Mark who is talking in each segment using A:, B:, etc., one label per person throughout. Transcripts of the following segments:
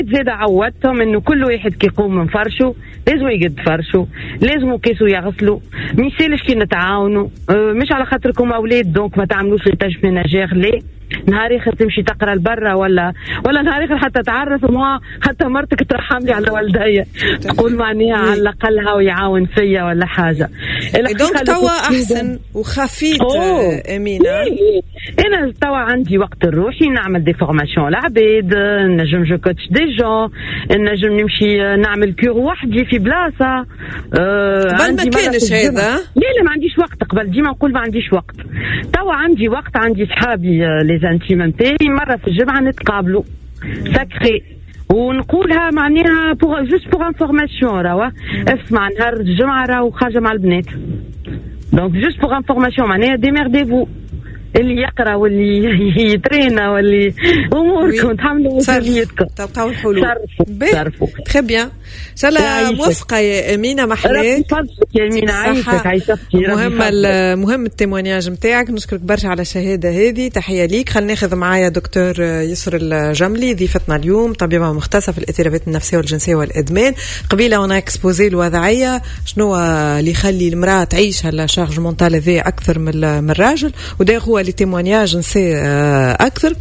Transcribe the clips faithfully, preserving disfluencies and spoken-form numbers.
A: زيد عودتهم انه كل واحد كيقوم من فرشه لازم يقد فرشه، لازم كيسو يغسلوا، ما يسالش كي نتعاونوا. أه مش على خاطركم اولاد دونك ما تعملوش لي تاج ميناجير، ليه نهار اخر تمشي تقرا لبرا ولا ولا نهار اخر حتى تعرف ما حتى مرتك ترحم لي على والديا تقول معناها على الاقلها ويعاون فيا ولا حاجه.
B: دونك توا احسن وخفيت امينه.
A: انا توا عندي وقت نروحي نعمل دي فورماسيون العباد، نجم جو كوتش دي جون، نجم نمشي نعمل كور وحدي في بلاصه.
B: أه قبل ما كانش هذا؟
A: لا لا ما عنديش وقت، قبل ديما نقول ما عنديش وقت. توا عندي وقت، عندي صحابي لي زانتيم نتاعي مره في الجمعه نتقابلوا ساكري ونقولها معناها بوغ جوست بوغ انفورماسيون. راهو اسمع نهار الجمعه راهو خارجه مع البنات، دونك جوست بوغ انفورماسيون معناها ديميرديفو، اللي يقرا واللي يترينا واللي اموركم تحملوا مسؤوليتكم
B: تلقاو الحلول. صرفوا تري بيان. ان شاء الله موفقه يا امينه، محليك
A: يا امينه، عايشك عايشتي.
B: مهم مهم التيمونياج نتاعك، نشكرك برشا على الشهاده هذه، تحيه ليك. خلينا ناخذ معايا دكتور يسر الجملي ضيفتنا اليوم، طبيبه مختصه في الاضطرابات النفسيه والجنسيه والادمان. قبيله وانا اكسبوزي الوضعيه شنو اللي يخلي المراه تعيش هلا شارج مونتال هذا اكثر من الراجل، وده هو لي تيمونياج نسي اكثر.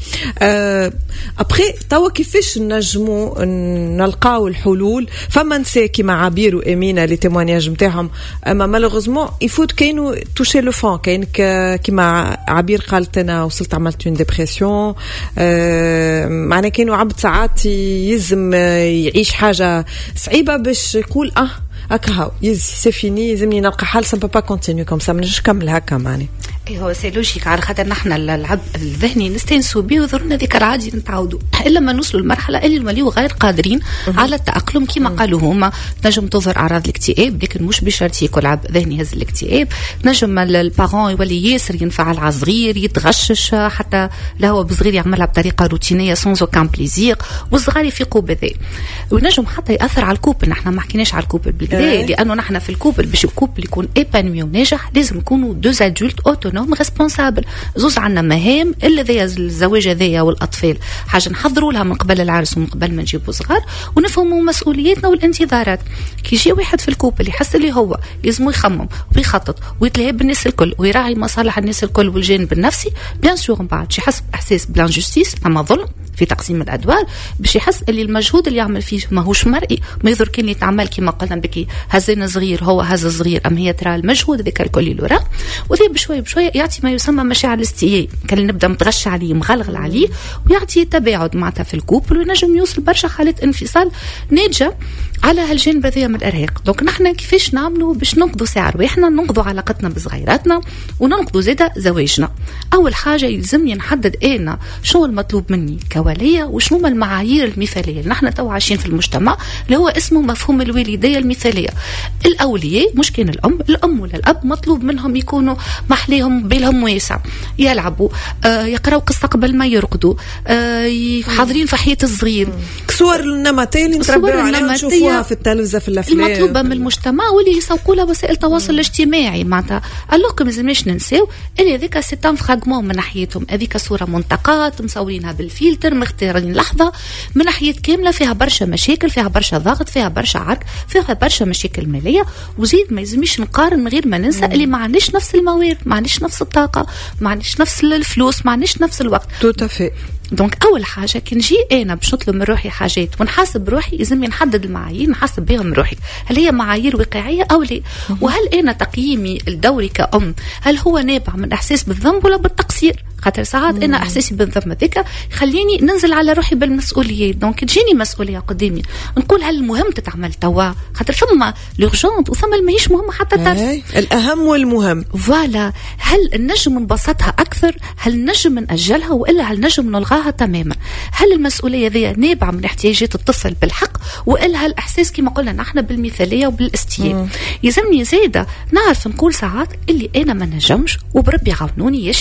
B: ابخي توا كيفاش نجموا نلقاو الحلول؟ فما نساء كيما عبير وامينه لي تيمونياج نتاعهم، اما مالوغوزمون يفوت كاينو توشي لو فون، كاين كيما عبير قالت انا وصلت عملت اون ديبرسيون، معناها كاينو عبد ساعات يلزم يعيش حاجه صعيبه باش يقول اه هكا هاو يزي سي فيني، لازمني نلقى حل، سا با با كونتينيو كوم سا، منجمش نكمل هكا. معني
C: اي هو سي لوجيك، على خاطر نحن العبد الذهني نستانسوا به ويظهرنا ذيك العادي نتعودوا، الا ما نوصلوا لمرحله اللي نوليو غير قادرين على التاقلم. كما قالوا هما نجم تظهر اعراض الاكتئاب، لكن مش بشرط يكون عبد ذهني يهز الاكتئاب. نجم البارون يولي ياسر ينفعل على صغير، يتغشش حتى لهو بصغير يعملها بطريقه روتينيه سونز اوكان بليزير، والصغار يفيقوا بذا. ونجم حتى ياثر على الكوبل، نحن ما حكيناش على الكوبل بالكدا، لانه نحن في الكوبل باش الكوبل يكون ايبانوي وناجح لازم يكونوا دوز ادولت اوتونوم ريسبونسابل، زوز عندنا مهام اللي ذي الزواج هذايا والاطفال حاجه نحضروا لها من قبل العرس ومن قبل ما نجيبوا صغار، ونفهموا مسؤولياتنا والانتظارات. كي يجي واحد في الكوبل يحس اللي هو لازم يخمم ويخطط ويتلهب بالناس الكل ويراعي مصالح الناس الكل والجانب النفسي، بيان سور من بعد يحس باحساس بلانجستيس، اما ظلم في تقسيم الادوار، باش يحس اللي المجهود اللي يعمل فيه ماهوش مرئي، ما يقدر كان يتعمل كما قلنا بكي هزنا صغير هو هذا صغير، ام هي ترى المجهود ذاك الكل اللي وراه، وذي بشوي بشوي يعطي ما يسمى مشاعر الاستياء، كان نبدا متغش عليه مغلغل عليه، ويعطي تباعد معناتها في الكوبل، وينجم يوصل برشا حالات انفصال ناتجه على هالجانب هذايا من الارهاق. دونك نحن كيفاش نعملوا باش ننقذوا سعر واحنا ننقذوا علاقتنا بصغيراتنا وننقذوا زاده زواجنا؟ اول حاجه يلزمني نحدد انا شنو المطلوب مني كوليه وشنو المعايير المثاليه. نحن تو عايشين في المجتمع اللي هو اسمه مفهوم الوالديه المثاليه. الاولياء مش كان الام الام ولا الاب مطلوب منهم يكونوا محليهم بالهم واسع، يلعبوا آه يقراوا قصه قبل ما يرقدوا، آه حاضرين في حياه الصغير،
B: صور النمطيه اللي نتربوا عليها نشوفوها في التلفزه في الافلام
C: المطلوبه من المجتمع واللي يسوقوا لها وسائل التواصل الاجتماعي. معناتها الوغ ما لازمناش ننساو اللي هذيك سي ان فراغمون من ناحيتهم، هذيك صوره منتقات مصورينها بالفلتر مختارين لحظه، من ناحيه كامله فيها برشا مشاكل، فيها برشا ضغط، فيها برشا عرك، فيها برشا مشاكل ماليه. وزيد ما يلزمش نقارن من غير ما ننسى اللي ما عندناش نفس الموارد، ما عندناش نفس الطاقه، ما عندناش نفس الفلوس، ما عندناش نفس الوقت.
B: توتافي.
C: دونك اول حاجه كي نجي انا باش نطلب من روحي حاجات ونحاسب روحي، لازم نحدد المعايير نحاسب بهم من روحي، هل هي معايير واقعيه او لا؟ وهل انا تقييمي الدوري كأم هل هو نابع من احساس بالذنب ولا بالتقصير؟ خاطر ساعات انا احساسي بالذنب ذاك يخليني ننزل على روحي بالمسؤوليات. دونك تجيني مسؤوليه قدامي نقول هل المهم تتعمل توا، خاطر ثم لورجونت وثم الماهيش مهم حتى طرف،
B: الاهم والمهم.
C: فوالا هل نجم نبسطها اكثر، هل نجم ناجلها، والا هل نجم نلغاها تماما؟ هل المسؤوليه ذي نابعه من احتياجات الطفل بالحق، والا هالاحساس كما قلنا نحن بالمثاليه وبالاستياء؟ يلزمني زايده نعرف نقول ساعات اللي انا ما نجمش وبربي عاونوني يشريك حياتي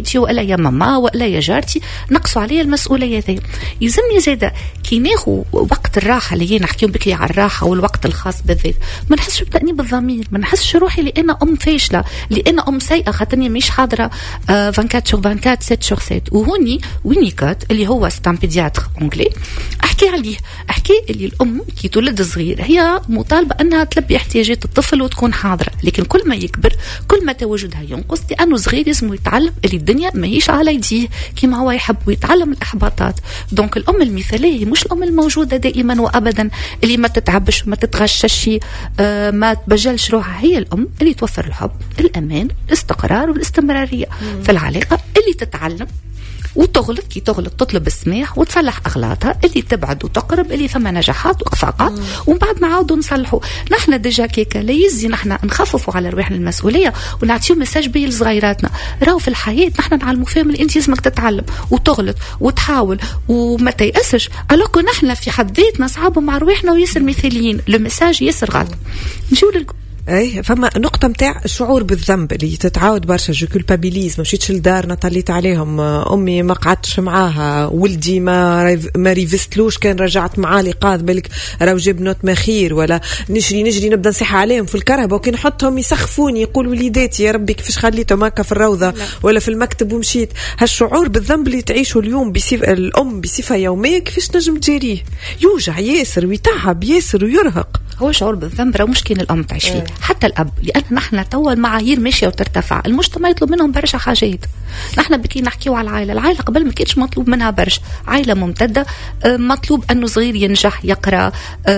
C: خالتي ولا يا ماما ولا يا جارتي نقصوا عليا المسؤوليه هذه. يلزمني زاده كي ناخذ وقت الراحه اللي هي نحكيو بكري على الراحه والوقت الخاص بالذات ما نحسش بتأنيب الضمير، ما نحسش روحي اللي انا ام فاشله، اللي انا ام سيئه خاطرني مش حاضره أربعة وعشرين شهور أربعة وعشرين سبعة شهور سبعة. وهوني وينيكات اللي هو ستان بيدياتر انجلي احكي عليه، احكي اللي الام كي تولد صغير هي مطالبه انها تلبي احتياجات الطفل وتكون حاضره، لكن كل ما يكبر كل ما تواجدها ينقص، لانه صغير لازم يتعلم اللي الدنيا ماهيش على يديه كما هو يحب ويتعلم الاحباطات. دونك الام المثاليه مش الام الموجوده دائما وابدا اللي ما تتعبش وما تتغشش آه ما تبجلش روحها، هي الام اللي توفر الحب الامان الاستقرار والاستمراريه في العلاقه، اللي تتعلم وتغلط كي تغلط تطلب السماح وتصلح اغلاطها، اللي تبعد وتقرب، اللي ثم نجاحات واخفاقات ومن بعد نعاودوا نصلحوا. نحن ديجا كيكا لا يزي نحن نخففوا على رواحنا المسؤوليه ونعطيو ميساج بيه لصغيراتنا، راهو في الحياه نحن نعلموا فيهم اللي انت لازمك تتعلم وتغلط وتحاول وما تيأسش، الوكو نحن في حد ذاتنا صعبوا مع رواحنا وياسر مثاليين، لو ميساج ياسر غلط. نجيو لل
B: اي فما نقطه متاع الشعور بالذنب اللي تتعاود برشا، جو كولبابيليز ما مشيتش لدارنا طليت عليهم، امي ما قعدتش معاها، ولدي ما ريف ما ريفستلوش كان رجعت معاه لقاض بالك راهو جاب نوت ما خير، ولا نجري نجري نبدا نصيح عليهم في الكرهبه وكي نحطهم يسخفوني يقول وليداتي يا ربي كيفاش خليتهم هكا في الروضه لا. ولا في المكتب ومشيت. هالشعور بالذنب اللي تعيشه اليوم بصفه الام بصفه يوميه كيفاش نجم تجاريه؟ يوجع ياسر ويتعب ياسر ويرهق.
C: هو شعور بالذنب راه مش كاين الام تعيش فيه حتى الاب، لان نحن توا المعايير ماشيه وترتفع، المجتمع يطلب منهم برشا حاجات. نحن بكي نحكيو على العائله، العائله قبل ما كانتش مطلوب منها برشا، عائله ممتده مطلوب انه صغير ينجح يقرا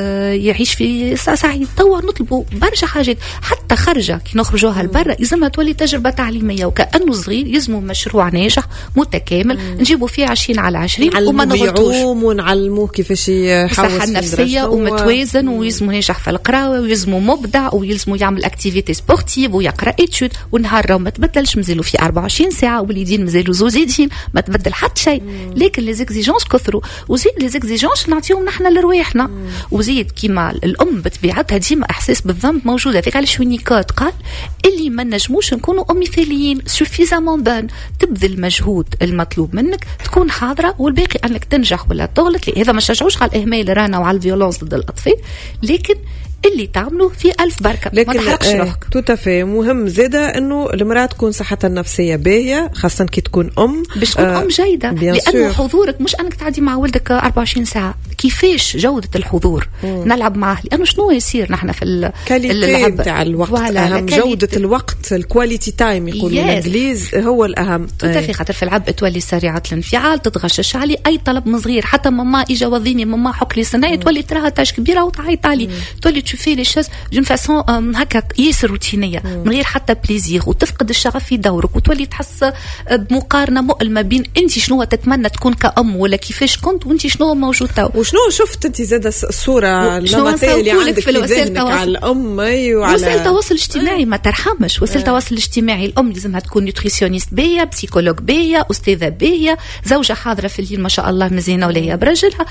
C: يعيش في سعيد. توا نطلبوا برشا حاجات، حتى خرجه كي نخرجوها لبرا يلزمها تولي تجربه تعليميه، وكانه صغير يلزموا مشروع ناجح متكامل مم. نجيبوا فيه عشرين على عشرين وما نغلطوش،
B: ونعلموه كيفاش يحوس
C: الصحه النفسيه ومتوازن ويلزموا ينجح في القراءه ويلزموا مبدع ويلزموا يعمل اكتيفيتي سبورتيف ويقرا اتشود، والنهار راه ما تبدلش مازالوا في أربعة وعشرين ساعه واليدين مازالوا زوزيدين ما تبدل حتى شيء، لكن لي زيكزيجونس كثروا وزيد لي زيكزيجونس نعطيهم نحن لرواحنا، وزيد كيما الام بطبيعتها ديما احساس بالذنب موجوده فيك. علاش وينيكوت قال اللي ما نجموش نكونوا ام مثاليين سوفيزامون بان، تبذل المجهود المطلوب منك تكون حاضره، والباقي انك تنجح ولا تغلط. هذا ما نشجعوش على الاهمال رانا وعلى الفيولونس ضد الاطفال، لكن اللي تعملوا في ألف بركة ما تحرقش روحك.
B: توتافي مهم زيادة انه المرأة تكون صحتها النفسية باهية، خاصة كي تكون ام
C: باش تكون آه ام جيدة، لانه سور. حضورك مش انك تعدي مع ولدك أربعة وعشرين ساعة، كيفاش جودة الحضور مم. نلعب معه، لانه شنو يصير نحن في اللعب
B: تاع الوقت اهم، جودة الوقت الكواليتي تايم يقولوا الانجليز هو الاهم.
C: توتافي خاطر في العب تولي سريعة الانفعال، تتغشش علي اي طلب من صغير، حتى ماما اجا وظيني ماما حك لي صناعي تولي تراها تاش كبيرة وتعيط علي، تولي تشوفي لي شاز دون فاسون هكا ياسر روتينيه من غير حتى بليزير، وتفقد الشغف في دورك وتولي تحس بمقارنه مؤلمه بين انت شنو تتمنى تكون كأم ولا كيفاش كنت وانت شنو موجود تو،
B: وشنو شفت انت زاده الصوره النمطيه اللي عندك في ذهنك على الام وعلى
C: وسائل التواصل الاجتماعي. ما ترحمش وسائل التواصل الاجتماعي، الام لازمها تكون نوتريسيونيست باهيه، بسيكولوج باهيه، استاذه باهيه، زوجه حاضره في الليل ما شاء الله مزينه ولا هي برجلها.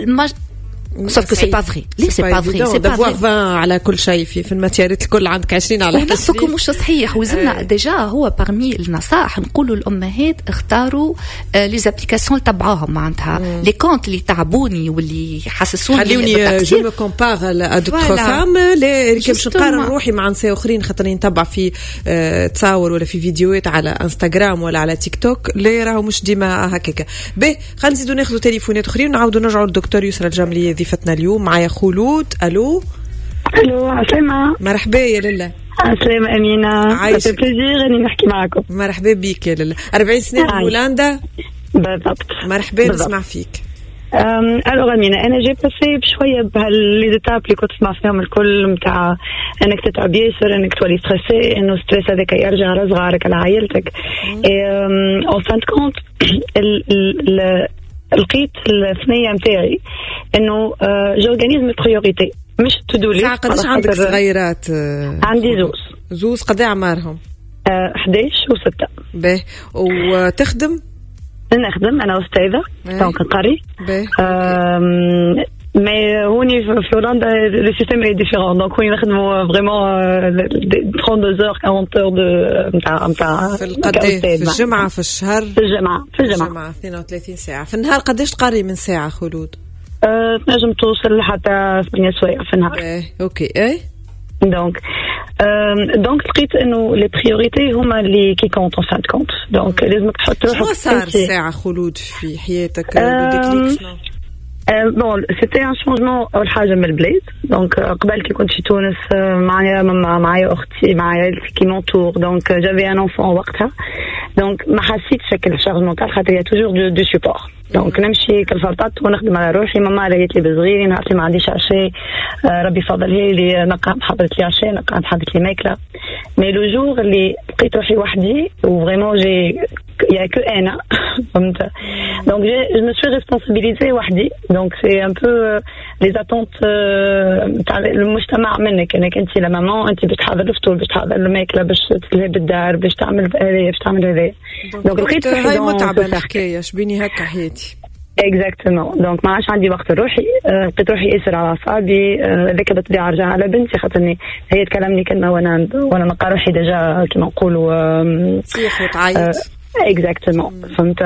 C: sauf que c'est pas vrai. ليه c'est pas vrai c'est pas vrai
B: على كل شيء في في الماتيريات الكل عندك عشرين على
C: حسب مش صحيح. وزلنا ديجا هو برمي النصائح نقولوا الامهات اختاروا لي زابليكاسيون تبعوهم معناتها لي كونت اللي تعبوني واللي حسسوني
B: خليوني جو مو كومبار ا دوتر فام اللي باش نقارن روحي مع نساء اخرين خاطر نتبع في تصاور ولا في فيديوهات على انستغرام ولا على تيك توك اللي راهو مش ديما هكاك. باهي خلينا نزيدوا ناخذوا تليفونات اخرين ونعاودوا نرجعوا للدكتور يسرى الجملي ضيفتنا اليوم. معايا خلود. الو
D: الو عسلامة.
B: مرحبا يا لله.
D: عسلامة أمينة، عايشة بليزير اني نحكي معكم.
B: مرحبا بيك يا لله. أربعين سنة في هولندا
D: بالضبط.
B: مرحبا نسمع فيك.
D: الو أمينة، انا جاي بسي بشويه بهاللي ديتاب اللي كنت اسمع فيهم الكل نتاع انك تتعب ياسر، انك تولي ستريسي، انه ستريس هذاك يرجع على صغارك على عائلتك. اون فان كونت لقيت الثنيه نتاعي انه جورغانيزم بريوريتي مش تدولي.
B: ساعة قداش عندك صغيرات؟
D: عندي زوز.
B: زوز قد ايه عمرهم؟
D: أحد عشر وستة.
B: باهي. وتخدم؟
D: نخدم، انا استاذه دونك نقري.
B: باهي.
D: ما هوني فهمني في هولندا لو سيستيم اي ديفيرون دونك وين نخدموا فريمون ثلاثة وعشرين أربعين اور نتاع نتاع
B: في القداش في الجمعه في الشهر
D: في الجمعه في الجمعه
B: اثنين وثلاثين ساعه في النهار. قداش تقري من ساعه خلود؟
D: أه تنجم توصل حتى ثمانية سوايع في النهار.
B: ايه اوكي ايه
D: دونك دونك لقيت انه لي بريوريتي هما اللي كي كونت ان فان كونت دونك لازمك تحط روحك.
B: شنو صار الساعه خلود في حياتك؟ ديكليك شنو؟
D: بون سيتي ان شونجمون. اول حاجه من البلاد دونك قبل كي كنت في تونس معايا ماما معايا اختي معايا عائلتي كي مونتور دونك جافي ان انفون وقتها دونك ما حسيتش هكا الشارج مونتال خاطر هي توجور دو, دو سوبور دونك نمشي كالفرطات ونخدم على روحي. ماما لقيت لي بصغيري نهار اللي ما عنديش عشاء ربي فضلها لي نقعد حضرت لي عشاء نقعد حضرت لي ماكله. مي لو جور اللي لقيت روحي وحدي وفريمون جي يا كو انا فهمت دونك جو مي سوي ريسبونسابيليزي وحدي دونك سي ان بو لي اتونت تاع المجتمع منك انك انت لا مامان انت باش تحضر الفطور باش تحضر الماكله باش تلهي بالدار باش تعمل هذا باش تعمل هذا. دونك لقيت
B: هاي متعبه الحكايه شبيني هكا حياتي
D: اكزاكتومون دونك ما عادش عندي وقت لروحي. لقيت روحي ياسر على اصابي هذاك بالطبيعه رجع على بنتي خاطرني هي تكلمني كلمه وانا وانا نلقى روحي ديجا كيما نقولوا
B: تصيح وتعيط.
D: اكزاكتومون فهمت.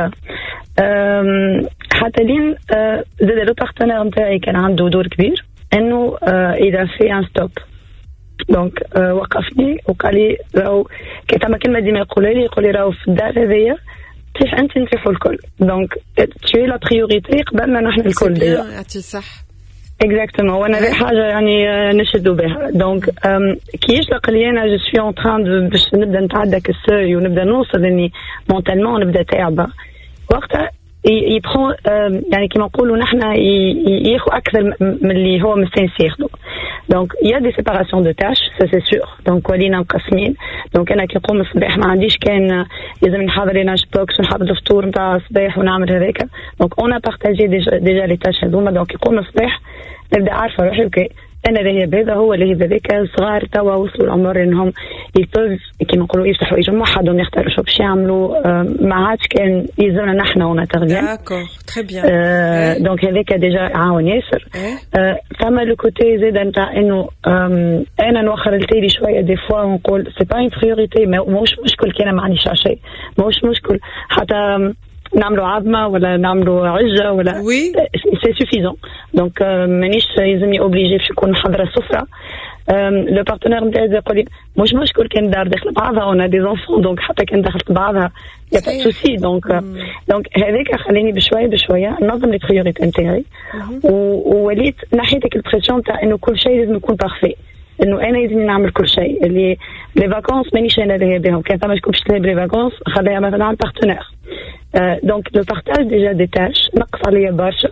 D: حتى لين زاد لو بارتنير نتاعي كان عنده دور كبير انه اذا في ان ستوب دونك وقفني وقال لي راهو كي تما كلمه ديما يقولها لي يقول لي راهو في الدار هذيا تيح انت نريحوا الكل دونك تشوي لا بريوريتي قبل ما نحن الكل ديجا.
B: يعطي صح
D: اكزاكتومون وانا هذه حاجه يعني نشدوا بها. دونك كي يشلق لي انا جو سوي اون تران باش نبدا نتعدى كالسوي ونبدا نوصل اني مونتالمون نبدا تعبه وقتها يبخون يعني كما نقولوا نحن ياخذ اكثر من اللي هو مستنس ياخذه. دونك يا دي سيباراسيون دو تاش سا سي سور دونك ولينا مقسمين. دونك انا كي نقوم الصباح ما عنديش كان لازم نحضر لنا بوكس ونحضر الفطور نتاع الصباح ونعمل هذاك دونك اون بارطاجي ديجا ديجا لي تاش هذوما. دونك يقوم الصباح نبدا عارفه روحي اوكي انا ذهب هذا هو اللي هذاك صغار توا وصلوا العمر انهم يبوز كيما نقولوا يفتحوا يجمعوا حدهم يختاروا شو باش يعملوا. ما عادش كان يلزمنا نحن ونترجم
B: داكور تري بيان.
D: دونك هذاك ديجا عاون ياسر. فما لو كوتي زيد نتاع انه انا نوخر التالي شويه دي فوا ونقول سي با اون بريوريتي ماهوش مشكل كي انا ما عنديش عشاء ماهوش مشكل حتى نعملوا عظمه ولا نعملوا عجه ولا
B: وي
D: سي سوفيزون. دونك مانيش يلزمني اوبليجي باش نكون محضره السفره. لو بارتنير نتاعي يقول لي مش مشكل كان دار داخل بعضها اون دي زونفون دونك حتى كان دخلت بعضها يا با سوسي. دونك دونك هذاك خليني بشويه بشويه ننظم لي بريوريتي نتاعي ووليت ناحيتك البريسيون تاع انه كل شيء لازم يكون بارفي انه انا لازم نعمل كل شيء. اللي لي فاكونس مانيش انا اللي بهم كان فما شكون باش تلعب لي فاكونس خليها مثلا على البارتنير. دونك لو بارتاج ديجا دي تاش نقص عليا برشا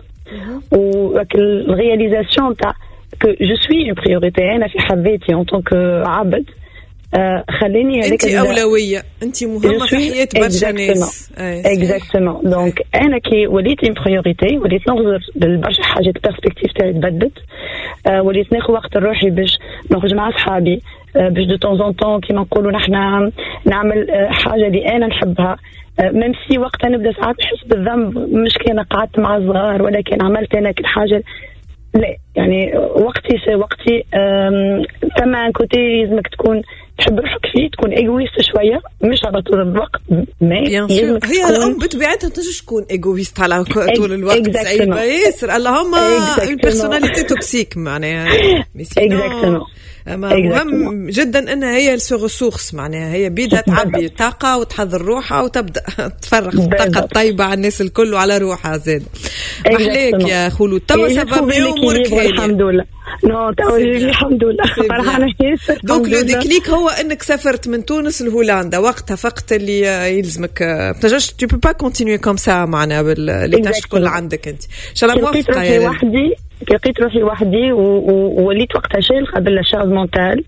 D: والرياليزاسيون تاع كو جو سوي اون بريوريتي انا في حبيتي اون طونك عبد خليني هذيك
B: انت اولويه انت مهمه في حياه برشا ناس.
D: اكزاكتومون دونك انا كي وليت اون بريوريتي وليت ننظر لبرشا حاجات البيرسبكتيف تاعي تبدلت. وليت ناخذ وقت لروحي باش نخرج مع اصحابي باش دو طون زون طون كيما نقولوا نحن نعمل حاجه اللي انا نحبها. ميم سي وقتها نبدا ساعات نحس بالذنب مش كان قعدت مع الصغار ولا كان عملت انا كل حاجه لا يعني وقتي سي وقتي. تما كوتي لازمك تكون تحب روحك فيه تكون ايغويست شويه مش على طول الوقت.
B: هي الام بطبيعتها تنجم تكون ايغويست على طول الوقت صعيبه ياسر اللهم اون بيرسوناليتي توكسيك معناها
D: اكزاكتومون.
B: مهم جدا انها هي السورس معناها هي بيدها تعبي طاقه وتحضر روحها وتبدا تفرغ الطاقه الطيبه على الناس الكل وعلى روحها زاد. احليك يا خلود توا سافا ميو امورك
D: الحمد لله. نو توا الحمد لله فرحانه ياسر.
B: دونك لو ديكليك هو انك سافرت من تونس لهولندا وقتها فقط اللي يلزمك تنجمش تو بو با كونتينيو كوم سا معنا باللي تشكل اللي عندك انت ان شاء الله موفقه
D: يا وحدي. لقيت روحي وحدي ووليت وقتها شايل قبل لا شارج مونتال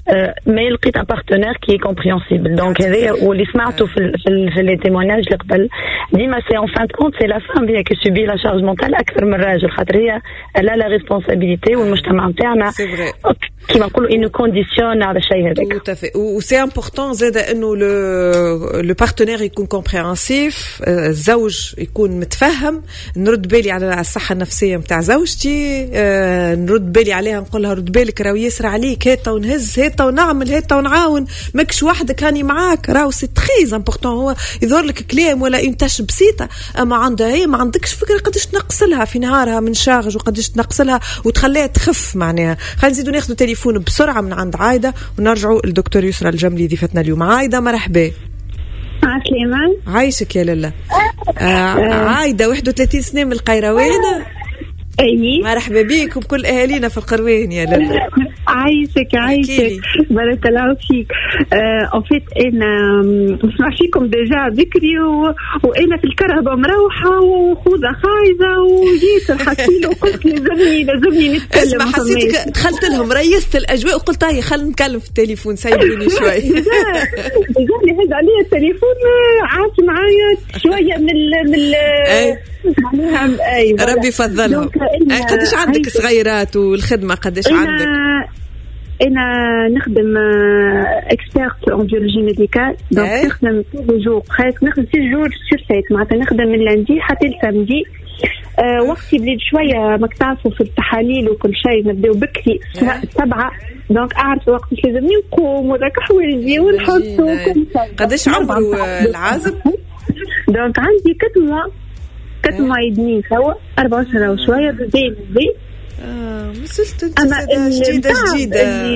D: ما لقيت ان بارتنير كي كومبريهنسيبل. دونك هذا واللي سمعته في في, في لي تيموناج اللي قبل ديما سي اون فان كونت سي لا فام هي كي سوبي لا شارج مونتال اكثر من الراجل، خاطر هي لا لا ريسبونسابيلتي والمجتمع نتاعنا كيما نقولوا انه كونديسيون على الشيء هذاك.
B: tout à fait و سي امبورطون زاد انه لو لو بارتنير يكون كومبريهنسيف، الزوج يكون متفهم، نرد بالي على الصحه النفسيه نتاع زوجتي، أه نرد بالي عليها نقول لها رد بالك راهو يسرى عليك هيتا ونهز هيتا ونعمل هيتا ونعاون، ماكش وحدك هاني معاك، راهو سي تري امبورطون. هو يظهر لك كلام ولا اون تاش بسيطه اما عندها هي ما عندكش فكره قداش تنقص لها في نهارها من شارج وقداش تنقص لها وتخليها تخف معناها. خلينا نزيدوا ناخذوا تليفون بسرعه من عند عايده ونرجعوا للدكتور يسرى الجملي ضيفتنا اليوم. عايده مرحبا.
E: عسلامة.
B: عايشك يا لالا. آه عايده واحد وثلاثين سنه من القيروان.
E: اي
B: مرحبا بيك وبكل اهالينا في القروان يا لالا.
E: عايشك عايشك بارك الله فيك. ان فيت انا نسمع فيكم ديجا بكري و... وانا في الكرهبه مروحه وخوذه خايزه وجيت حكيت وقلت لازمني لازمني نتكلم.
B: اسمع حسيتك دخلت لهم ريست الاجواء وقلت هاي خلينا نتكلم في التليفون سيبوني شوي.
E: ديجا اللي هز عليا التليفون عاش معايا شويه من ال... من ال... معناها اي
B: ربي يفضلهم. قداش عندك صغيرات والخدمه قداش عندك؟
E: انا نخدم اكسبيرت اون بيولوجي ميديكال، دونك نخدم كل جور بريسك، نخدم ست جور سور سيت معناتها نخدم من لاندي حتى لسامدي. أه وقتي بليد شويه ما تعرفوا في التحاليل وكل شيء نبداو بكري سبعة، دونك اعرف وقت لازمني نقوم وذاك حوايجي ونحط وكل شيء.
B: قداش عمره العازب؟
E: دونك عندي كت موا كت موا يدني سوا أربعة عشر وشويه بدين بي.
B: اه مسلت انت جديده جديده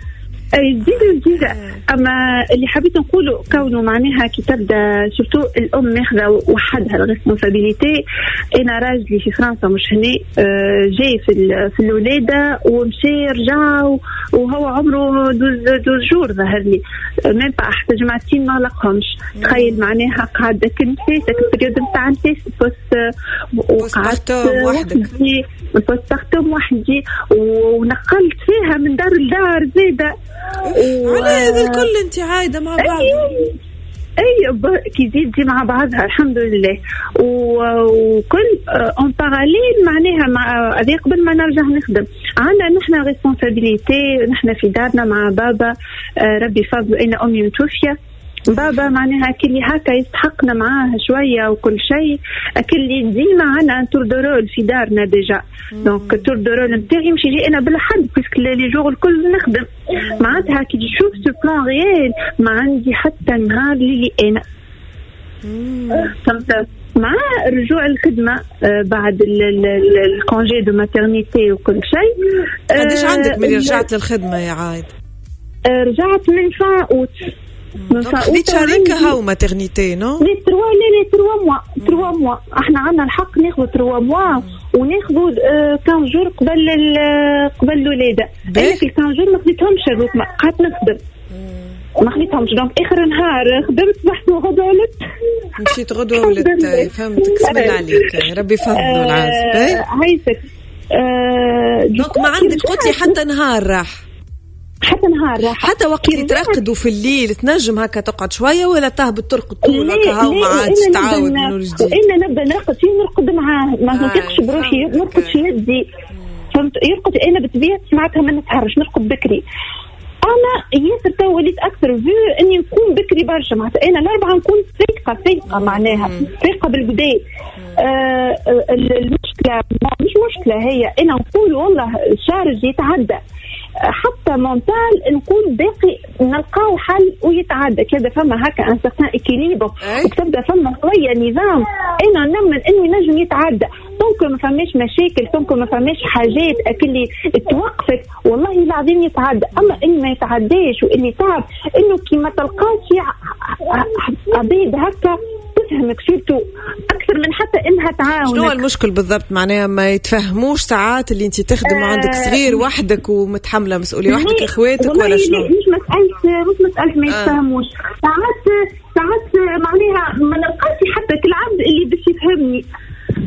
E: اي جديده جديده. اما اللي حبيت نقوله كونه معناها كي تبدا سورتو الام ماخذه وحدها الريسبونسابيلتي. انا راجلي في فرنسا مش هنا، جاي في في الولاده ومشي رجع وهو عمره دوز دوز جور ظهر لي ما بقى حتى جمعتين ما لقهمش. تخيل معناها قاعده كنت فاتك البريود نتاع نفاس بوست وقعدت وحدي بوستختم وحدي ونقلت فيها من دار لدار زيده.
B: على هذا الكل انت عايده مع بعض؟
E: اي كي زيدتي مع بعضها الحمد لله. وكل اون باراليل معناها مع هذه قبل ما نرجع نخدم عندنا نحن ريسبونسابيلتي. نحن في دارنا مع بابا ربي فضل، انا امي متوفيه، بابا معناها كل هكا يستحقنا معاه شويه وكل شيء. كل ديما عندنا تور دورول في دارنا ديجا، دونك تور دورول نتاعي مش يجي انا بالحد باسكو لي جور الكل نخدم معناتها. كي تشوف سو بلان ريال ما عندي حتى نهار اللي انا فهمت مع رجوع الخدمه بعد الكونجي دو ماترنيتي وكل شيء.
B: قداش عندك من رجعت للخدمه يا عايد؟
E: رجعت من فان اوت.
B: خديت شركة هاو ماترنيتي نو؟
E: لي تروا لي تروا موا تروا موا احنا عندنا الحق ناخذ تروا موا وناخذوا كان جور قبل قبل الولاده. انا في كان جور ما خديتهمش هذوك، قعدت نخدم ما خديتهمش. دونك اخر نهار خدمت بحث وغدوه ولدت
B: مشيت غدوه ولدت. فهمتك بسم الله عليك ربي يفضلوا العازب.
E: عايزك
B: دونك ما عندك قلت لي حتى نهار راح
E: حتى نهار راح
B: حتى وقت ترقدوا في الليل تنجم هكا تقعد شويه ولا تهبط ترقد طول هكا هاو ما عادش تعاود من جديد؟
E: انا نبدا نرقد فيه نرقد معاه ما نطيقش آه بروحي نرقد في يدي فهمت. يرقد انا بطبيعتي معناتها ما نتحرش نرقد بكري. انا ياسر تو وليت اكثر في اني نكون بكري برشا معناتها انا الاربعه نكون فايقه فايقه معناها فايقه بالبدايه. آه المشكله مش مشكله هي انا نقول والله الشارج يتعدى حتى مونتال نكون باقي نلقاو حل ويتعدى كذا. فما هكا ان سيغتان اكيليبر وتبدا فما شويه نظام. انا نمن انه نجم يتعدى دونك ما فماش مشاكل دونك ما فماش حاجات اكلي توقفك والله العظيم يتعدى. اما انه ما يتعداش واللي تعب انه كي ما تلقاش عبيد هكا تفهمك سيرتو اكثر من حتى انها تعاونك.
B: شنو المشكل بالضبط معناها ما يتفهموش ساعات اللي انت تخدم آه عندك صغير وحدك ومتحمله مسؤوليه وحدك اخواتك ولا شنو؟
E: مش مساله مش مساله ما يتفهموش آه. ساعات ساعات معناها ما نلقاش حتى العبد اللي باش يفهمني.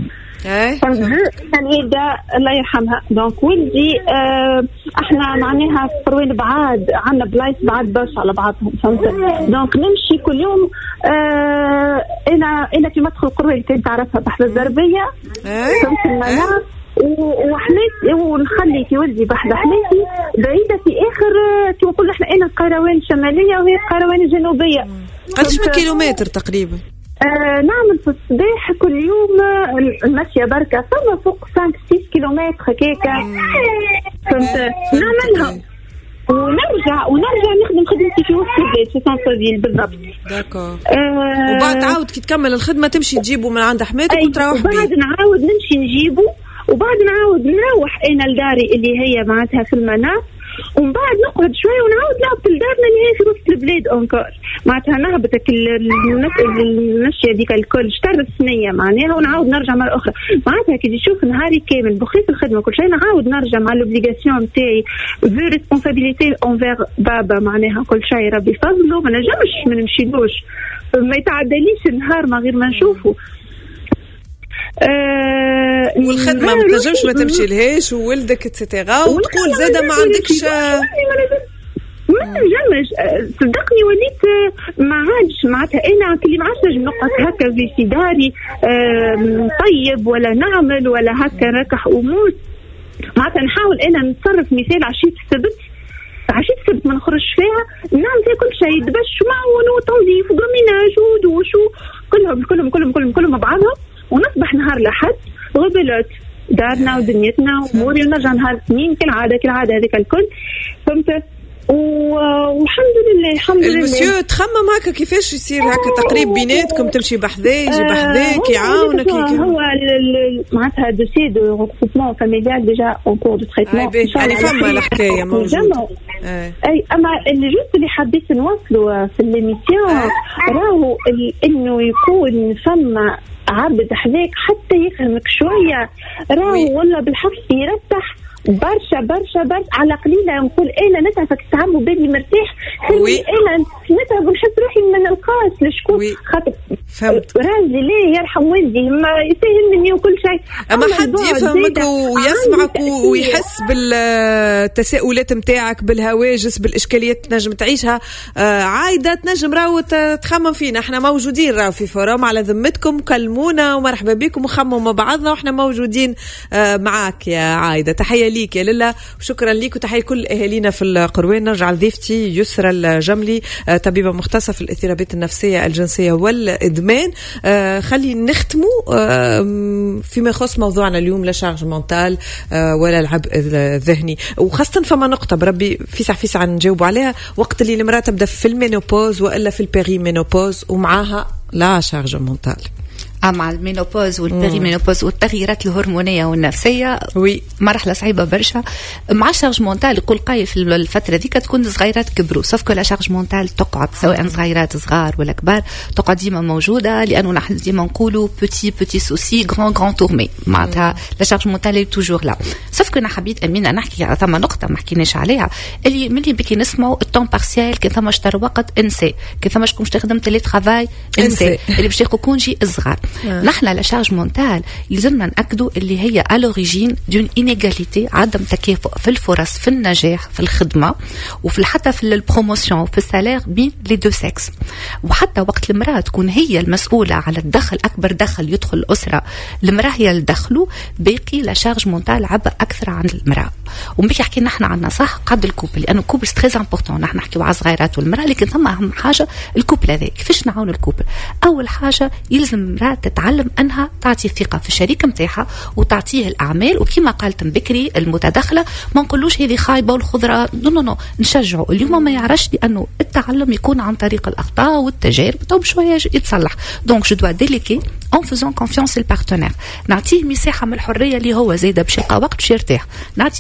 E: فهمت الوالده الله يرحمها. دونك ولدي آه احنا معناها في قروين بعاد، عندنا بلايص بعاد برشا على بعضهم فهمت. دونك نمشي كل يوم آه انا انا في مدخل القروه اللي كنت تعرفها بحذا الزربيه فهمت المنار، وحماتي ونخلي في ولدي بحذا حماتي بعيده في اخر كيما نقولوا احنا انا القروان الشماليه وهي القروان الجنوبيه.
B: قداش من كيلومتر تقريبا؟
E: آه نعمل في الصباح كل يوم المشي بركة فما فوق خمسة ستة كيلومتر هكاكا فهمت نعملها ونرجع ونرجع نخدم خدمتي في وسط البيت في سانتر فيل بالضبط.
B: داكور. آه وبعد تعاود كي تكمل الخدمة تمشي تجيبه من عند حماتك وتروح بيه.
E: وبعد نعاود نمشي نجيبه وبعد نعاود نروح انا لداري اللي هي معناتها في المناف، ومن بعد نقعد شويه ونعاود نهبط لدارنا اللي هي في وسط البلاد اونكور معناتها نهبطك المشيه هذيك الكل شتر سنيه معناها ونعاود نرجع مره اخرى معناتها كي تشوف نهاري كامل بخيت الخدمه كل شيء نعاود نرجع مع لوبليغاسيون نتاعي في ريسبونسابيلتي اونفير بابا معناها كل شيء ربي فضله ما نجمش ما نمشيلوش ما يتعدليش النهار ما غير ما نشوفه.
B: أه والخدمه ما تنجمش ما تمشي لهاش وولدك اتسيتيرا وتقول زاده ما عندكش
E: ما نجمش صدقني وليت ما عادش معناتها انا كلي ما عادش نقعد هكا في سيداري طيب ولا نعمل ولا هكا نركح امور معناتها نحاول انا نتصرف مثال عشيه السبت عشيه السبت ما نخرجش فيها نعمل فيها كل شيء دبش معون وتنظيف وضميناج ودوش كلهم كلهم كلهم كلهم كلهم مع بعضهم ونصبح نهار لحد غبلت دارنا ودنيتنا واموري ونرجع نهار اثنين كالعاده كالعاده هذيك الكل فهمت. والحمد لله الحمد لله.
B: المسيو تخمم هكا كيفاش يصير هكا تقريب بيناتكم تمشي بحذاه يجي بحذاك يعاونك
E: هو معناتها دوسي دو ريكروتمون فاميليال ديجا اون كور دو تريتمون
B: يعني فما الحكايه موجوده.
E: اي اما اللي جوست اللي حبيت نوصله في الميسيون راهو انه يكون فما عبد حذاك حتى يفهمك شويه راهو والله بالحق يرتاح برشا برشا برشا على قليله نقول انا نتعبك تعب وبالي مرتاح خلي انا نتعب ونحس روحي ما نلقاش لشكون خاطر
B: فهمت
E: راجلي ليه يرحم والدي ما يفهمني وكل شيء
B: اما حد يفهمك ويسمعك ويحس بالتساؤلات نتاعك بالهواجس بالاشكاليات تنجم تعيشها آه عايده تنجم راهو تخمم فينا احنا موجودين راهو في فورم على ذمتكم كلمونا ومرحبا بكم وخمموا مع بعضنا واحنا موجودين آه معاك يا عايده. تحيه ليك يا للا وشكرا ليك وتحية كل أهالينا في القروان. نرجع لضيفتي يسرى الجملي طبيبة مختصة في الاضطرابات النفسية الجنسية والإدمان. خلي نختموا فيما يخص موضوعنا اليوم لا شارج مونتال ولا العبء الذهني وخاصة فما نقطة بربي فيسع فيسع نجاوبوا عليها وقت اللي المرأة تبدأ في المينوبوز وإلا في البيري مينوبوز ومعاها لا شارج مونتال
C: مع المينوبوز والبيريمينوبوز والتغييرات الهرمونيه والنفسيه
B: وي
C: مرحله صعيبه برشا. مع شارج مونتال يقول قايل في الفتره ذيك تكون صغيرات كبروا سوف كو لا شارج مونتال تقعد سواء صغيرات صغار ولا كبار تقعد ديما موجوده لانه نحن ديما نقولوا بوتي بوتي سوسي غران غران تورمي معناتها لا شارج مونتال توجور لا. سوف كو انا حبيت امينه نحكي على ثم نقطه ما حكيناش عليها اللي ملي بكي نسمعوا التون بارسيال كي ثم شتر وقت انسي كي ثم شكون تخدم تيلي ترافاي انسي اللي باش يكون جي صغار. آه. نحن لا شارج مونتال يلزمنا نأكدوا اللي هي à l'origine d'une inégalité عدم تكافؤ في الفرص في النجاح في الخدمة وفي حتى في البروموشن وفي السالير بين لي دو سكس. وحتى وقت المرأة تكون هي المسؤولة على الدخل أكبر دخل يدخل الأسرة المرأة هي الدخل باقي لا شارج مونتال عبء أكثر عن المرأة. ومبيك يحكي نحن عنا صح قد الكوبل لأنه الكوبل تريز امبورطون نحن نحكي على صغيرات والمرأة لكن ثم أهم حاجة الكوبل هذا كيفاش نعاون الكوبل. أول حاجة يلزم المرأة تتعلم أنها تعطي الثقة في الشريك متاعها وتعطيه الأعمال وكما قالت بكري المتداخلة ما نقولوش هذه خايبة والخضرة نو نو نو نشجعه اليوم ما يعرفش لأنه التعلم يكون عن طريق الأخطاء والتجارب تو بشوية يتصلح. دونك جو دوا ديليكي en faisant confiance للبارتنير نعطيه مساحة من الحرية اللي هو زايدة باش يلقى وقت باش يرتاح نعطي مساحة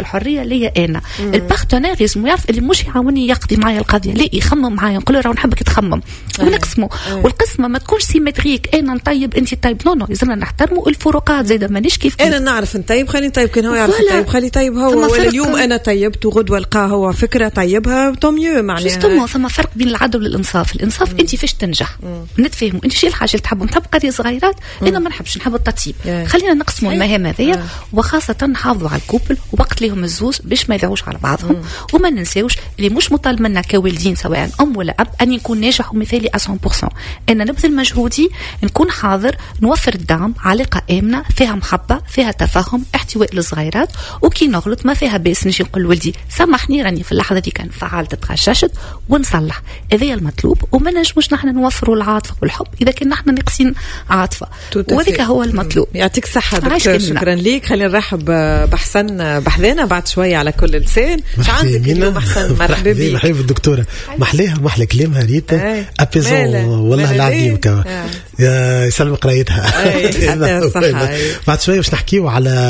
C: الحريه ليا انا. البارتنير لازم يعرف اللي مش يعاوني يقضي معايا القضيه، لا يخمم معايا، نقول له راه نحبك تخمم ونقسمه. والقسمه ما تكونش سيمتريك، انا نطيب انت طيب، نو نو لازمنا نحترموا الفروقات زايده، مانيش كيف كيف.
B: انا نعرف نطيب خليني نطيب، كان هو يعرف يطيب خلي طيب هو، ولا اليوم انا طيبت وغدوه لقاه هو فكره طيبها طوميو. معناها
C: جوستومون ثم فرق بين العدل والانصاف. الانصاف انت فاش تنجح نتفاهموا، انت شي الحاجه اللي تحبوا نحب قضيه صغيرات، انا ما نحبش نحب التطيب، خلينا نقسموا المهام هذيا، وخاصه نحافظوا على الكوبل ووقت ليهم الزوز باش ما يضيعوش على بعضهم. مم. وما ننساوش اللي مش مطالب منا كوالدين سواء ام ولا اب اني نكون ناجح ومثالي مية بالمية. انا نبذل مجهودي، نكون حاضر، نوفر الدعم، علاقه امنه فيها محبه فيها تفاهم، احتواء للصغيرات، وكي نغلط ما فيها باس نجي نقول ولدي سامحني راني في اللحظه دي كان فعلت تغششت ونصلح. هذا المطلوب، وما نجموش نحن نوفروا العاطفه والحب اذا كنا نحن ناقصين عاطفه، وذلك هو المطلوب.
B: يعطيك الصحه دكتور، شكرا ليك. خلينا نرحب بحسن بحذانا بعد شويه على كل لسان. مش عندك اليوم احسن؟ مرحبا بك.
F: مرحبا بالدكتوره، محليها محلى كلامها ريتا ابيزون والله العظيم كمان يسلم قرايتها. بعد شويه باش نحكيو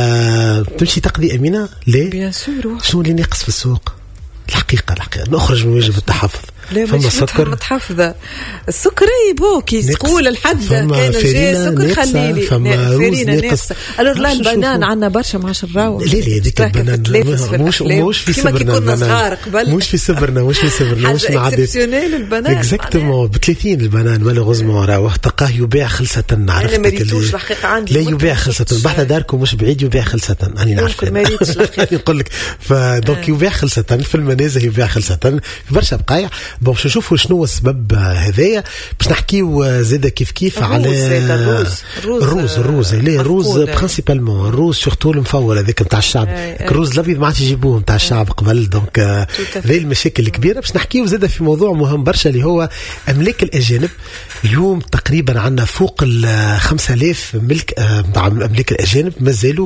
F: على تمشي تقضي امينه ليه بيان سور شنو اللي ناقص في السوق. الحقيقه الحقيقه نخرج من واجب التحفظ. فما سكر
B: متحفظه السكري بوكي تقول الحد كان جاي سكر خليلي فيرينا ناقصه. الو لا البنان عندنا برشا ما عادش نراو.
F: لا لا هذيك البنان مش مش في صبرنا، مش في صبرنا مش في صبرنا مش نعدي
B: البنان
F: اكزاكتومون ب ثلاثين البنان مالوغوزمون راهو تلقاه يبيع خلصه. عرفتك
B: انا ما ريتوش الحقيقه عندي
F: لا يبيع خلصه، بحث داركم مش بعيد يبيع خلصه راني نعرف
B: ما ريتش الحقيقه
F: نقول لك. فدونك يبيع خلصه في المنازل، يبيع خلصه في برشا بقايع. باش نشوفوا شنو السبب هذايا، باش نحكيو زاده كيف كيف على
B: الروز
F: الروز الروز اللي الروز برينسيبالمون الروز سورتو المفور هذاك نتاع الشعب. الروز الابيض ما عادش يجيبوه نتاع الشعب قبل. دونك هذه المشاكل الكبيره. باش نحكيو زاده في موضوع مهم برشا اللي هو املاك الاجانب. اليوم تقريبا عندنا فوق ال خمسة آلاف ملك نتاع املاك الاجانب مازالوا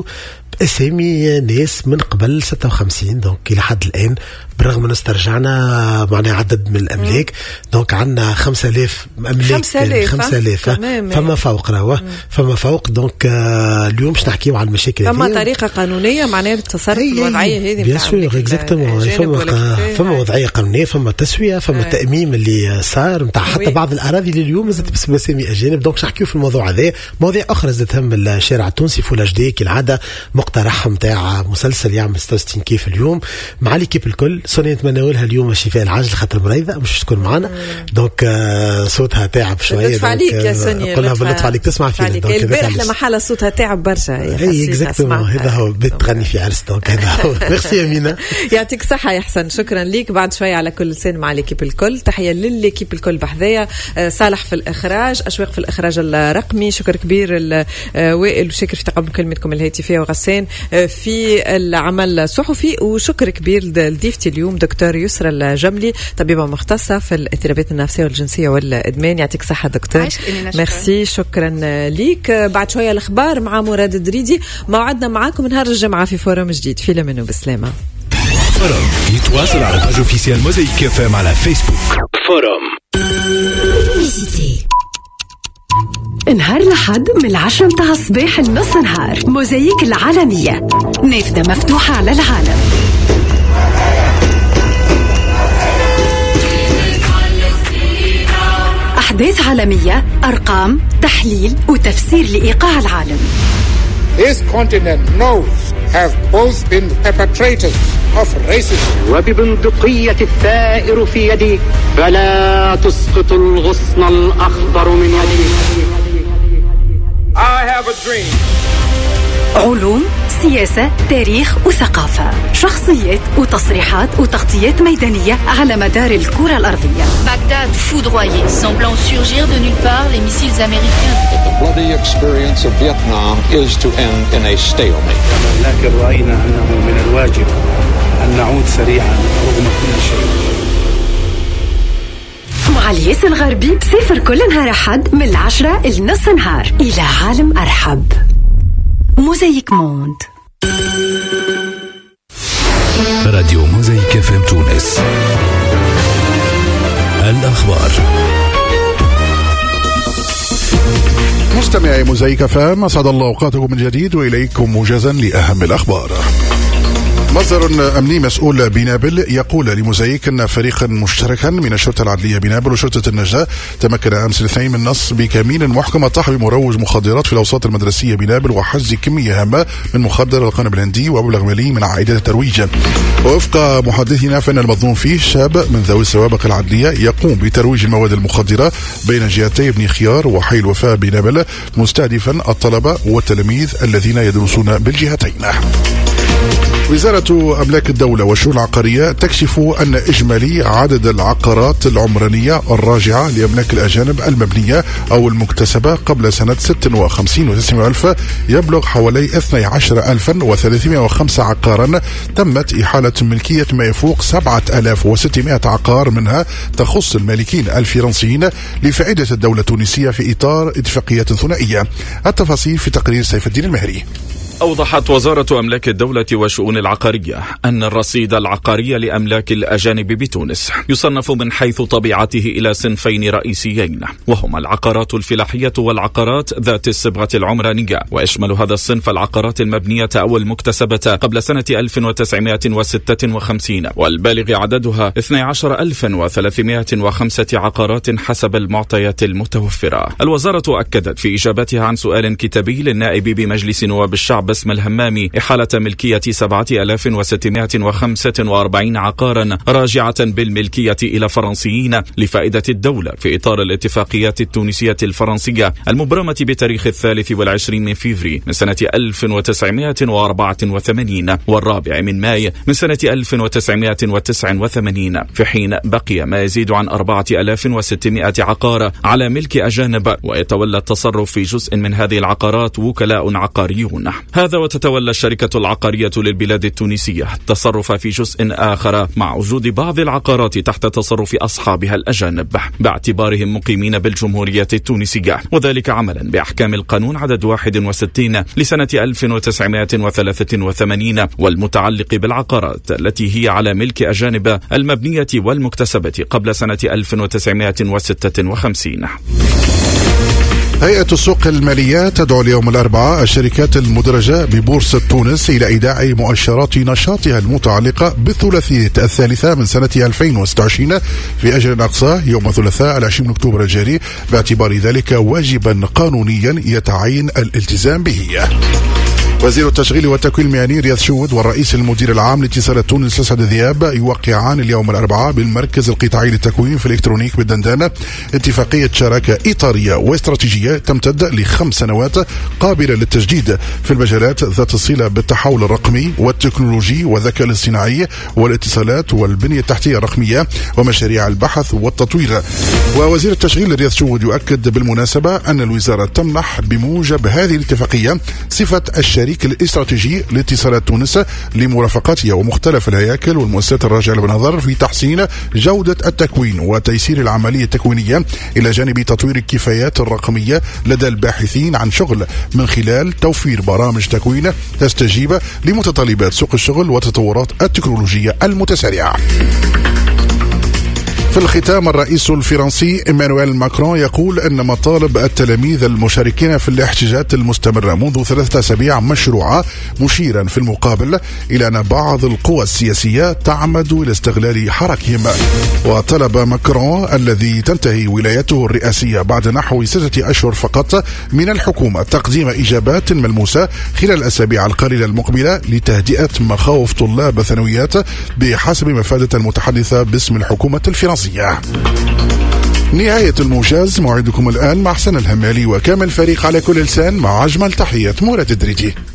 F: اسامي ناس من قبل ستة وخمسين. دونك الى حد الان برغم من استرجعنا معناها عدد من الاملاك، دونك عندنا خمسة آلاف املاك خمسة آلاف فما فوق راهو فما فوق. دونك اليوم باش نحكيو على المشاكل هذه.
B: فما طريقه قانونيه معناها للتصرف الوضعيه هذه
F: بيان سور اكزاكتومون. فما فما وضعيه قانونيه، فما تسويه، فما تاميم اللي صار نتاع حتى بعض الاراضي اللي اليوم زادت باسم اسامي اجانب. دونك باش نحكيو في الموضوع هذا. مواضيع اخرى زادت تهم الشارع التونسي فول اتش دي كالعاده، مقترح نتاع مسلسل يعمل ستة وستين كيف اليوم مع ليكيب الكل. سوني نتمنى لها اليوم الشفاء العاجل خاطر مريضه مش تكون معنا. دونك صوتها تعب شويه.
B: لطف عليك يا سوني،
F: قلنا باللطف عليك تسمع فينا.
B: دونك البارح لما حاله صوتها تعب برشا.
F: اي اكزاكتومون هذا هو بيت تغني في عرس. دونك هذا هو. ميرسي امينه،
B: يعطيك الصحه يا حسن. شكرا ليك. بعد شويه على كل لسان مع ليكيب الكل. تحيه لليكيب الكل بحذايا، صالح في الاخراج، اشواق في الاخراج الرقمي. شكر كبير وائل وشكر في تقبل كلمتكم الهاتفيه، وغسان في العمل الصحفي. وشكر كبير لضيفتي اليوم دكتور يسرى الجملي، طبيبة مختصة في الاضطرابات النفسية والجنسية والإدمان. يعطيك صحة دكتور. ميرسي، شكرا ليك. بعد شوية الأخبار مع مراد الدريدي. موعدنا معاكم نهار الجمعة في فورم جديد. في لمن وبسلامة.
G: فورم يتواصل على باج اوفيسيال موزايك اف ام على فيسبوك. فورم
H: نهار لحد من العشرة متاع الصباح النص نهار موزايك العالمية، نافذة مفتوحة على العالم. أحداث عالمية، أرقام، تحليل وتفسير لإيقاع العالم.
I: This continent knows have both been perpetrators of racism.
J: وببندقية الثائر في يدي فلا تسقط الغصن الأخضر من يدي.
I: I have a dream.
H: علوم، سياسة، تاريخ وثقافة، شخصيات وتصريحات وتغطيات ميدانية على مدار الكرة الأرضية.
K: Bagdad foudroyé, semblant surgir de nulle part les missiles américains.
L: The bloody experience of Vietnam is to end in a stalemate.
M: لكن رأينا أنه من الواجب أن نعود سريعا رغم كل شيء.
H: مع الياس الغربي بسافر كل نهار أحد من العشرة النص نهار إلى عالم أرحب. موزايك موند.
G: راديو موزايك اف ام تونس. الأخبار.
N: مستمعي موزايك اف ام، أسعد الله أوقاتكم من جديد وإليكم موجزا لأهم الأخبار. مصدر أمني مسؤول بنابل يقول لموزايك أن فريقا مشتركا من الشرطة العدلية بنابل وشرطة النجدة تمكن أمس الاثنين من نصب كمين محكمة طحن مروج مخدرات في الأوساط المدرسية بنابل وحجز كمية هامة من مخدر القنب الهندي ومبلغ مالي من عائدات الترويج. ووفق محدثنا فإن المظنون فيه شاب من ذوي السوابق العدلية يقوم بترويج المواد المخدرة بين جهتي ابن خيار وحي الوفاء بنابل مستهدفا الطلبة والتلاميذ الذين يدرسون بالجهتين. وزارة أملاك الدولة والشؤون العقارية تكشف أن إجمالي عدد العقارات العمرانية الراجعة لأملاك الأجانب المبنية أو المكتسبة قبل سنة ستة وخمسين وتسعمائة ألف يبلغ حوالي اثني عشر ألفا وثلاثمائة وخمسة عقارا تمت إحالة ملكية ما يفوق سبعة آلاف وستمائة عقار منها تخص المالكين الفرنسيين لفائدة الدولة التونسية في إطار اتفاقية ثنائية. التفاصيل في تقرير سيف الدين المهري.
O: أوضحت وزارة أملاك الدولة والشؤون العقارية أن الرصيد العقاري لأملاك الأجانب بتونس يصنف من حيث طبيعته إلى صنفين رئيسيين، وهما العقارات الفلاحية والعقارات ذات الصبغة العمرانية. ويشمل هذا الصنف العقارات المبنية أو المكتسبة قبل سنة ألف وتسعمائة وستة وخمسين والبالغ عددها اثني عشر ألفا وثلاثمائة وخمسة عقارات حسب المعطيات المتوفرة. الوزارة أكدت في إجابتها عن سؤال كتابي للنائب بمجلس نواب الشعب باسم الهمامي إحالة ملكية سبعة آلاف وستمائة وخمسة وأربعين عقارا راجعة بالملكية إلى فرنسيين لفائدة الدولة في إطار الاتفاقيات التونسية الفرنسية المبرمة بتاريخ الثالث والعشرين من فيفري من سنة ألف وتسعمائة وأربعة وثمانين والرابع من ماي من سنة ألف وتسعمائة وتسعة وثمانين، في حين بقي ما يزيد عن أربعة آلاف وستمائة عقار على ملك أجانب، ويتولى التصرف في جزء من هذه العقارات وكلاء عقاريون. هذا وتتولى الشركة العقارية للبلاد التونسية التصرف في جزء آخر مع وجود بعض العقارات تحت تصرف أصحابها الأجانب باعتبارهم مقيمين بالجمهورية التونسية، وذلك عملا بأحكام القانون عدد واحد وستين لسنة ألف وتسعمائة وثلاثة وثمانين والمتعلق بالعقارات التي هي على ملك أجانب المبنية والمكتسبة قبل سنة ألف وتسعمائة وستة وخمسين.
N: هيئة السوق المالية تدعو اليوم الأربعاء الشركات المدرجة ببورصة تونس إلى إيداع مؤشرات نشاطها المتعلقة بالثلاثية الثالثة من سنة ألفين وستة وعشرين في أجل أقصى يوم الثلاثاء العشرين من أكتوبر الجاري، باعتبار ذلك واجبا قانونيا يتعين الالتزام به. وزير التشغيل والتكوين المهني رياض شود والرئيس المدير العام لاتصالات تونس أسعد ذياب يوقعان اليوم الأربعاء بالمركز القطاعي للتكوين في الإلكترونيك بالدندان اتفاقية شراكة إطارية واستراتيجية تمتد لخمس سنوات قابلة للتجديد في المجالات ذات الصلة بالتحول الرقمي والتكنولوجي والذكاء الاصطناعي والاتصالات والبنية التحتية الرقمية ومشاريع البحث والتطوير. ووزير التشغيل رياض شود يؤكد بالمناسبة أن الوزارة تمنح بموجب هذه الاتفاقية صفة الشريك الاستراتيجي لاتصالات تونس لمرافقتها ومختلف الهياكل والمؤسسات الراجعة بالنظر في تحسين جودة التكوين وتيسير العملية التكوينية إلى جانب تطوير الكفايات الرقمية لدى الباحثين عن شغل من خلال توفير برامج تكوين تستجيب لمتطلبات سوق الشغل والتطورات التكنولوجية المتسارعة. في الختام، الرئيس الفرنسي إيمانويل ماكرون يقول أن مطالب التلاميذ المشاركين في الاحتجاجات المستمرة منذ ثلاثة أسابيع مشروعة، مشيرا في المقابل إلى أن بعض القوى السياسية تعمد إلى استغلال حركهم. وطلب ماكرون الذي تنتهي ولايته الرئاسية بعد نحو ستة أشهر فقط من الحكومة تقديم إجابات ملموسة خلال الأسابيع القليلة المقبلة لتهدئة مخاوف طلاب الثانويات بحسب مفادة المتحدثة باسم الحكومة الفرنسية. نهاية الموجز، موعدكم الآن مع حسن الهمالي وكامل فريق على كل لسان، مع أجمل تحية مراد الدريدي.